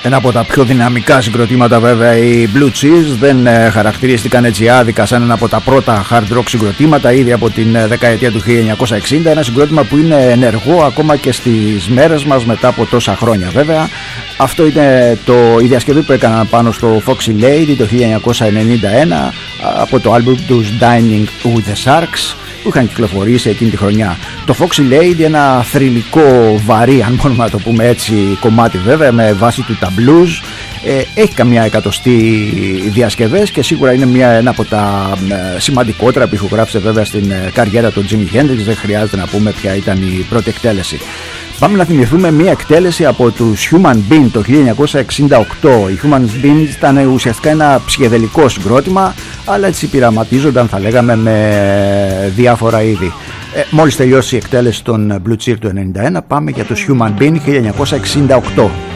Ένα από τα πιο δυναμικά συγκροτήματα βέβαια, οι Blue Cheese, δεν χαρακτηρίστηκαν έτσι άδικα σαν ένα από τα πρώτα hard rock συγκροτήματα ήδη από την δεκαετία του 1960. Ένα συγκρότημα που είναι ενεργό ακόμα και στις μέρες μας μετά από τόσα χρόνια βέβαια. Αυτό είναι η διασκευή που έκαναν πάνω στο Foxy Lady το 1991 από το άλμπουμ τους Dining with the Sharks, που είχαν κυκλοφορήσει εκείνη τη χρονιά. Το Foxy Lady, ένα θρυλικό βαρύ, αν μπορούμε να το πούμε έτσι, κομμάτι βέβαια, με βάση του τα blues. Έχει καμιά εκατοστή διασκευές και σίγουρα είναι ένα από τα σημαντικότερα που ηχογράφησε βέβαια στην καριέρα του Jimi Hendrix. Δεν χρειάζεται να πούμε ποια ήταν η πρώτη εκτέλεση. Πάμε να θυμηθούμε μια εκτέλεση από τους Human Bean το 1968. Οι Human Bean ήταν ουσιαστικά ένα ψυχεδελικό συγκρότημα, αλλά έτσι πειραματίζονταν, θα λέγαμε, με διάφορα είδη. Μόλις τελειώσει η εκτέλεση των Blue Cheer του 1991, πάμε για τους Human Bean 1968.